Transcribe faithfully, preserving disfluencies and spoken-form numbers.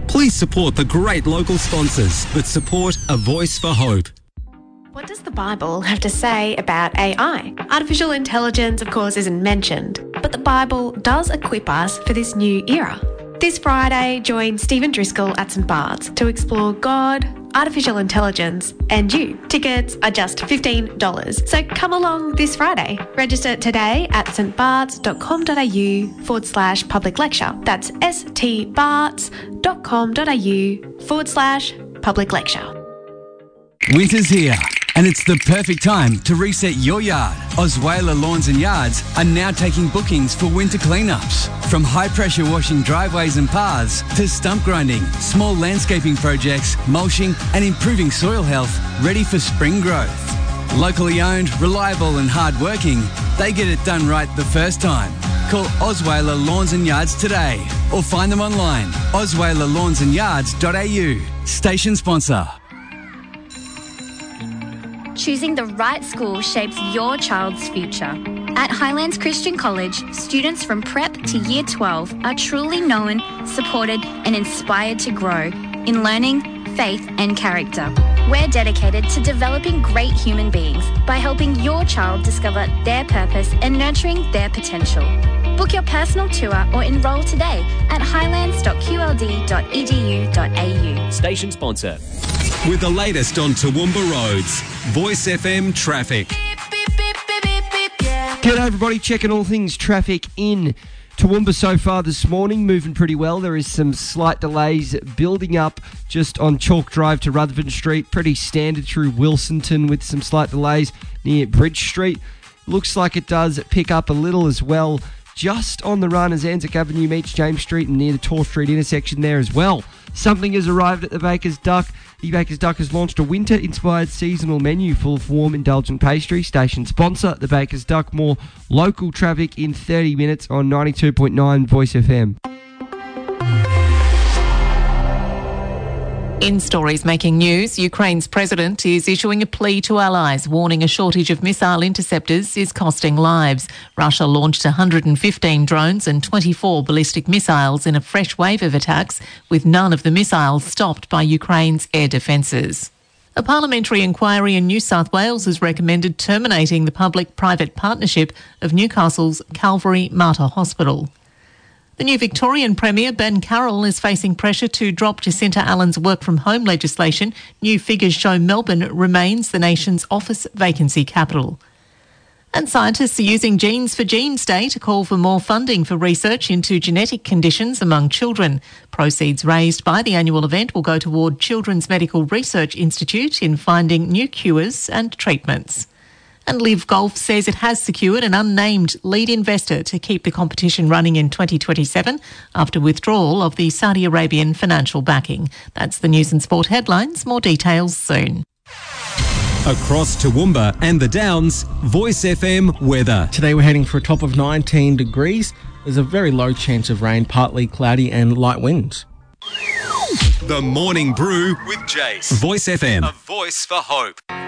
Please support the great local sponsors that support A Voice for Hope. What does the Bible have to say about A I? Artificial intelligence, of course, isn't mentioned, but the Bible does equip us for this new era. This Friday, join Stephen Driscoll at St Bart's to explore God, artificial intelligence and you. Tickets are just fifteen dollars, so come along this Friday. Register today at stbarts.com.au forward slash public lecture. That's stbarts.com.au forward slash public lecture. Winter's here, and it's the perfect time to reset your yard. Osweiler Lawns and Yards are now taking bookings for winter cleanups. From high-pressure washing driveways and paths to stump grinding, small landscaping projects, mulching and improving soil health, ready for spring growth. Locally owned, reliable and hard-working, they get it done right the first time. Call Osweiler Lawns and Yards today or find them online, osweiler lawns and yards dot a u. Station sponsor. Choosing the right school shapes your child's future. At Highlands Christian College, students from prep to year twelve are truly known, supported and inspired to grow in learning, faith and character. We're dedicated to developing great human beings by helping your child discover their purpose and nurturing their potential. Book your personal tour or enrol today at highlands dot q l d dot e d u dot a u. Station sponsor. With the latest on Toowoomba roads, Voice F M traffic. G'day everybody, checking all things traffic in Toowoomba so far this morning, moving pretty well. There is some slight delays building up just on Chalk Drive to Rutherford Street. Pretty standard through Wilsonton with some slight delays near Bridge Street. Looks like it does pick up a little as well just on the run as Anzac Avenue meets James Street and near the Tor Street intersection there as well. Something has arrived at the Baker's Duck. The Baker's Duck has launched a winter-inspired seasonal menu full of warm, indulgent pastry. Station sponsor, the Baker's Duck. More local traffic in thirty minutes on ninety-two point nine Voice F M. In stories making news, Ukraine's president is issuing a plea to allies, warning a shortage of missile interceptors is costing lives. Russia launched one hundred fifteen drones and twenty-four ballistic missiles in a fresh wave of attacks, with none of the missiles stopped by Ukraine's air defences. A parliamentary inquiry in New South Wales has recommended terminating the public-private partnership of Newcastle's Calvary Mater Hospital. The new Victorian Premier, Ben Carroll, is facing pressure to drop Jacinta Allen's work-from-home legislation. New figures show Melbourne remains the nation's office vacancy capital. And scientists are using Genes for Genes Day to call for more funding for research into genetic conditions among children. Proceeds raised by the annual event will go toward Children's Medical Research Institute in finding new cures and treatments. And Liv Golf says it has secured an unnamed lead investor to keep the competition running in twenty twenty-seven after withdrawal of the Saudi Arabian financial backing. That's the news and sport headlines. More details soon. Across Toowoomba and the Downs, Voice F M weather. Today we're heading for a top of nineteen degrees. There's a very low chance of rain, partly cloudy and light winds. The Morning Brew with Jace. Voice F M. A voice for hope.